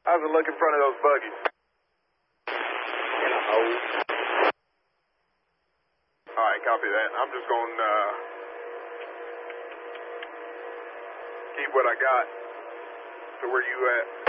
How's it look in front of those buggies? In a hole. Alright, copy that. I'm just going to keep what I got to where you at.